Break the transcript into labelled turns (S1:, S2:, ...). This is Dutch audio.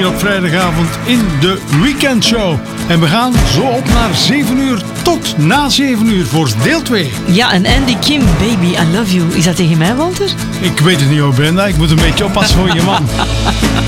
S1: op vrijdagavond in de Weekendshow. En we gaan zo op naar 7 uur tot na 7 uur voor deel 2.
S2: Ja, en Andy Kim, Baby, I Love You. Is dat tegen mij, Walter?
S1: Ik weet het niet hoor, Brenda. Ik moet een beetje oppassen voor je man.